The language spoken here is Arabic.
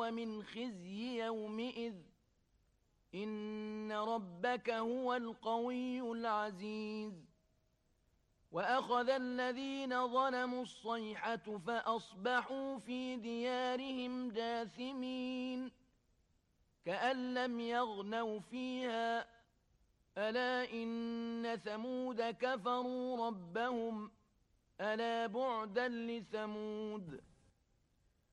ومن خزي يومئذ إن ربك هو القوي العزيز وأخذ الذين ظلموا الصيحة فأصبحوا في ديارهم جاثمين كأن لم يغنوا فيها ألا إن ثمود كفروا ربهم ألا بعدا لثمود